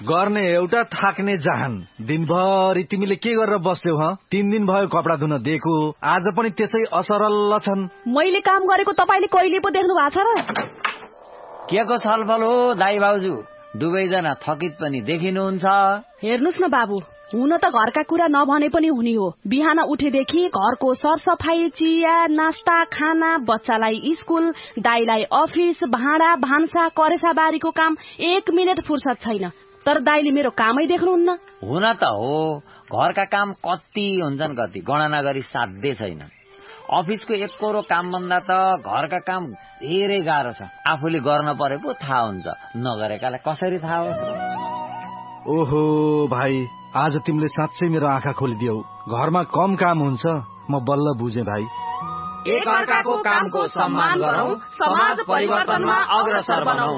गर्ने एउटा थाक्ने जहान। दिनभरि तिमीले के गरेर बस्यौ ह? 3 दिन भयो कपडा धुन दिएको, आज पनि त्यसै असरल छन्। मैले काम गरेको तपाईले कहिले पो देख्नु भएको छ र? केको छलफल हो दाइ बाउजू? दुवैजना थकित पनि देखिनुहुन्छ। हेर्नुस् न बाबु, हुन त घरका कुरा नभने पनि हुने हो। बिहान उठेदेखि घरको सरसफाई, चिया, नास्ता, खाना, बच्चालाई स्कुल, दाइलाई अफिस, भाँडा भान्सा, करेसाबारीको काम, 1 मिनेट फुर्सद छैन। तर दाइले मेरो कामै देख्नुहुन्न। हुन त हो, घरका काम कति हुन्छन् कति गणना गरी साध्य छैन। अफिसको एक कोरो काम भन्दा त घरका काम धेरै गाह्रो छ। आफूले गर्न परे पो थाहा हुन्छ, नगरेकालाई कसरी थाहा होस्? ओहो भाइ, आज तिमीले साँच्चै मेरो आँखा खोलिदियौ। घरमा कम काम हुन्छ, म बल्ल बुझेँ भाइ। एक अर्काको कामको सम्मान गरौँ, समाज परिवर्तनमा अग्रसर बनौँ।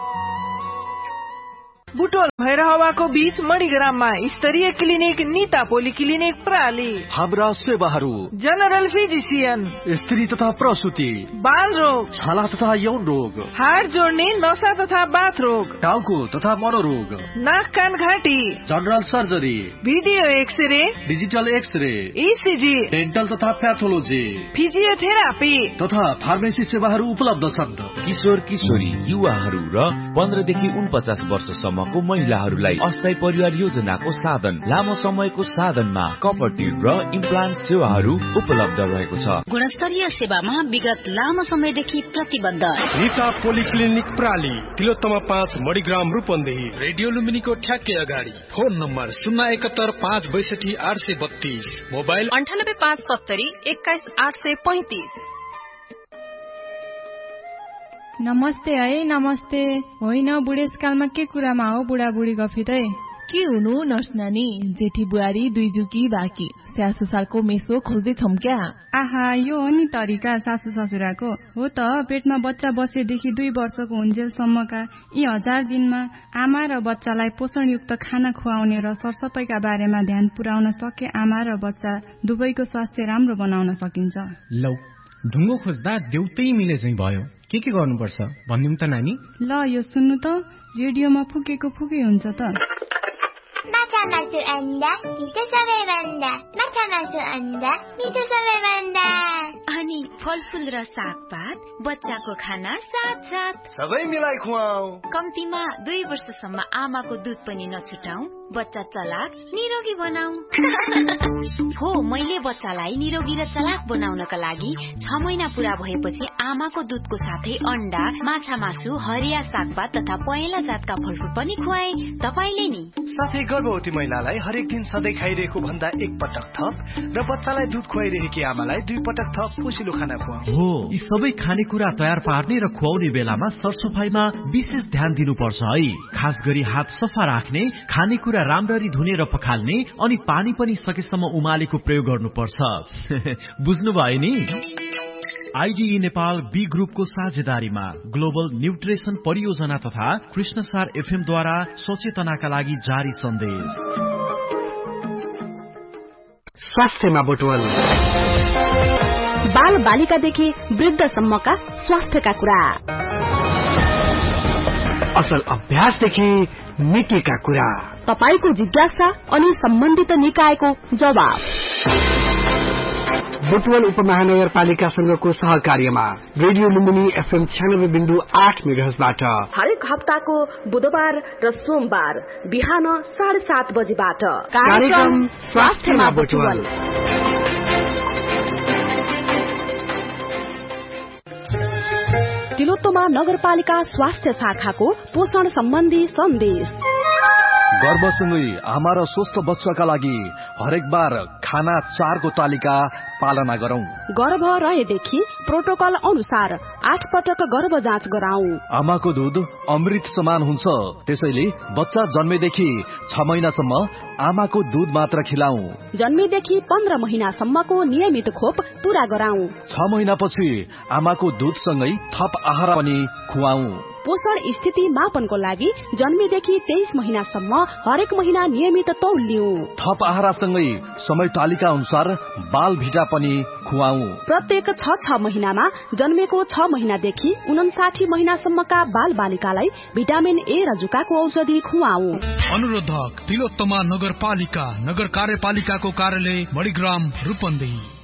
बुटोल भैरहवाको बीच मणिग्राममा स्तरीय क्लिनिक नीता पोलिक्लिनिक प्राली। हाम्रा सेवाहरू जनरल फिजिशियन, स्त्री तथा प्रसुति, बाल रोग, छाला तथा यौन रोग, हाड जोड्ने, नसा तथा बाथ रोग, टाउको तथा मनोरोग, नाक कान घाँटी, general surgery, video x-ray, digital x-ray, ECG, dental तथा प्याथोलोजी, फिजियोथेरापी तथा फार्मेसी सेवाहरू उपलब्ध छन्। किशोर किशोरी, युवाहरू र 15 देखि 49 वर्षसम्म महिलाहरूलाई अस्थायी परिवार योजनाको साधन, लामो समयको साधनमा कपरट्युब र इम्प्लान्ट सेवाहरू उपलब्ध रहेको छ। गुणस्तरीय सेवामा विगत लामो समयदेखि प्रतिबद्ध नीता पोलिक्लिनिक प्राली, तिलोत्तमा 5 मणिग्राम रूपन्देही, रेडियो लुम्बिनीको ठ्याक्कै अगाडि। Phone number 071 562 832, mobile 98 570 21 835। नमस्ते है, नमस्ते। होइन, बुढेसकालमा के कुरामा हो बुढाबुढी गफितै? के हुनु नर्स नानी, जेठी बुहारी 2 जुकी बाँकी, स्यासु सालको मेसो खोज्दै छौं क्या? आहा, यो हो नि तरिका सासु ससुराको। हो त, पेटमा बच्चा बसेदेखि 2 वर्षको हुन्जेलसम्मका यी 1000 दिनमा आमा र बच्चालाई पोषणयुक्त खाना खुवाउने र सरसफाइका बारेमा ध्यान पुर्याउन सके आमा र बच्चा दुवैको स्वास्थ्य राम्रो बनाउन सकिन्छ। लौ, ढुङ्गो खोज्दा देउतै मिले चाहिँ भयो। के गर्नुपर्छ भन्दिउँ त नानी? ल, यो सुन्नु त, रेडियोमा फुकेको फुकै हुन्छ त। माछा मासु अन्डा मिठो सबैभन्दा, माछा मासु अन्डा मिठो सबैभन्दा। अनि फलफुल र सागपात, बच्चाको खाना साथ साथ सबै मिलाई खुवाऊ। कम्तीमा 2 वर्षसम्म आमाको दुध पनि नछुटाऊ, बच्चा चलाक निरोगी बनाऊ। हो, मैले बच्चालाई निरोगी र चलाक बनाउनका लागि 6 महिना पूरा भएपछि आमाको दुधको साथै अन्डा, माछा मासु, हरिया सागपात तथा पहेँला जातका फलफुल पनि खुवाए। तपाईले नि साथै गर्भवती महिलालाई हरेक दिन सधैँ खाइरहेको भन्दा 1 पटक थप र बच्चालाई दुध खुवाइरहेकी आमालाई 2 पटक थप पोसिलो खाना खुवाऊ। हो, यी सबै खानेकुरा तयार पार्ने र खुवाउने बेलामा सरसफाइमा विशेष ध्यान दिनुपर्छ है। खास गरी हात सफा राख्ने, खानेकुरा राम्ररी धुने र पखाल्ने, अनि पानी पनि सकेसम्म उमालेको प्रयोग गर्नुपर्छ। बुझ्नुभयो नि? आइडिई नेपाल बी ग्रुपको साझेदारीमा ग्लोबल न्युट्रिसन परियोजना तथा कृष्णसार एफएम द्वारा सचेतनाका लागि जारी सन्देश। स्वास्थ्यमा बुटवल, बाल बालिकादेखि वृद्धसम्मका स्वास्थ्यका कुरा, असल अभ्यासदेखि नीतिका कुरा, तपाईको जिज्ञासा अनि सम्बन्धित निकायको जवाब। बुटवल उपमहानगरपालिकासँगको सहकार्यमा रेडियो लुम्बिनी एफएम 96.8 मेगाहर्जबाट हरेक हप्ताको बुधबार र सोमबार बिहान 7:30 बजेबाट कार्यक्रम स्वास्थ्यमा बुटवल। तिलोत्तमा नगरपालिका स्वास्थ्य शाखाको पोषण सम्बन्धी सन्देश। गर्भसँगै आमा र स्वस्थ बच्चाका लागि हरेक बार खाना 4 को तालिका पालना गरौं। गर्भ रहेदेखि प्रोटोकल अनुसार 8 पटक गर्भ जाँच गराऊ। आमाको दूध अमृत समान हुन्छ, त्यसैले बच्चा जन्मेदेखि 6 महिनासम्म आमाको दूध मात्र खिलाऊ। जन्मेदेखि 15 महिनासम्मको नियमित खोप पूरा गराऊ। 6 महिनापछि आमाको दूधसँगै थप आहार पनि खुवाऊ। पोषण स्थिति मापनको लागि जन्मेदेखि 23 महिनासम्म हरेक महिना नियमित तौल लिऊ। थप आहारसँगै समय तालिका अनुसार बाल भिटा पनि खुवाऊ। प्रत्येक 6 महिनामा जन्मेको 6 महिनादेखि 59 महिनासम्मका बाल बालिकालाई भिटामिन ए र जुकाको औषधि खुवाऊ। अनुरोधक तिलोत्तमा नगरपालिका नगर कार्यपालिकाको कार्यालय मणिग्राम रूपन्देही।